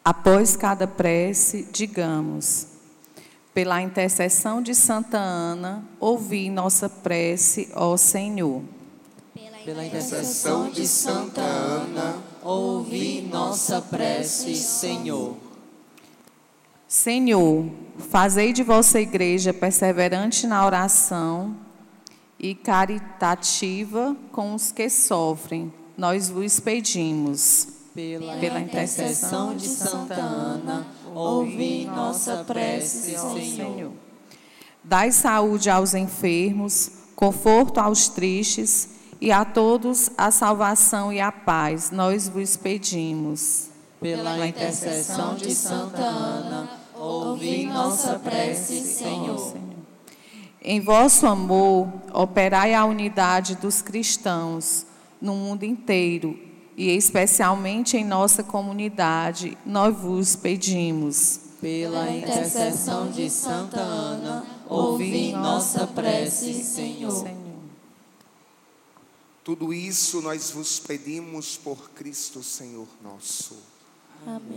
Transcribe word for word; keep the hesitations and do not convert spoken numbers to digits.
Após cada prece, digamos: pela intercessão de Santa Ana, ouvi nossa prece, ó Senhor. Pela intercessão de Santa Ana, ouvi nossa prece, Senhor. Senhor, fazei de vossa igreja perseverante na oração e caritativa com os que sofrem. Nós vos pedimos. Pela, pela intercessão de Santa Ana, ouvi nossa prece, Senhor. Dai saúde aos enfermos, conforto aos tristes e a todos a salvação e a paz. Nós vos pedimos. Pela intercessão de Santa Ana, ouvi nossa prece, Senhor. Em vosso amor, operai a unidade dos cristãos no mundo inteiro e especialmente em nossa comunidade. Nós vos pedimos. Pela intercessão de Santa Ana, ouvi nossa prece, Senhor. Tudo isso nós vos pedimos por Cristo, Senhor nosso. Amém.